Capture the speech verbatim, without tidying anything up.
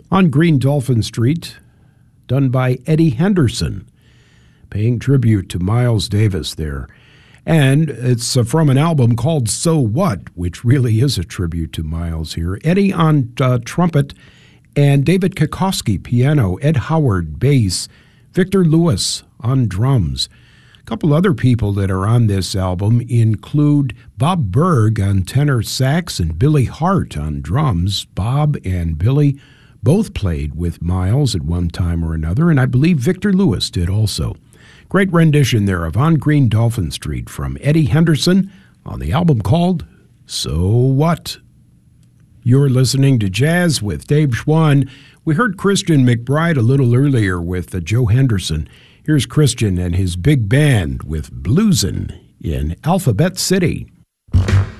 On Green Dolphin Street, done by Eddie Henderson, paying tribute to Miles Davis there. And it's uh, from an album called So What, which really is a tribute to Miles here. Eddie on uh, trumpet and David Kokoski piano, Ed Howard bass, Victor Lewis on drums. A couple other people that are on this album include Bob Berg on tenor sax and Billy Hart on drums. Bob and Billy both played with Miles at one time or another, and I believe Victor Lewis did also. Great rendition there of On Green Dolphin Street from Eddie Henderson on the album called So What? You're listening to Jazz with Dave Schwann. We heard Christian McBride a little earlier with uh, Joe Henderson. Here's Christian and his big band with Bluesin' in Alphabet City.